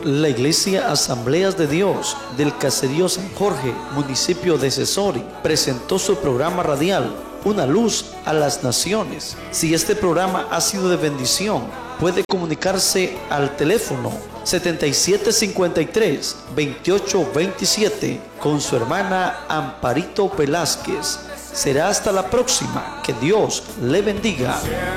La Iglesia Asambleas de Dios del Caserío San Jorge, municipio de Cesori, presentó su programa radial Una Luz a las Naciones. Si este programa ha sido de bendición, puede comunicarse al teléfono 7753-2827 con su hermana Amparito Velázquez. Será hasta la próxima. Que Dios le bendiga.